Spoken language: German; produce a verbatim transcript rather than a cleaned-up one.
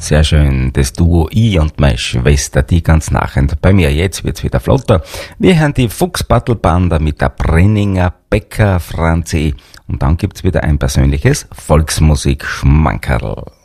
Sehr schön, das Duo ich und meine Schwester, die ganz nachend bei mir. Jetzt wird's wieder flotter. Wir hören die Fuchsbattlbande mit der Brenninger Bäcker Franzi. Und dann gibt's wieder ein persönliches Volksmusik-Schmankerl.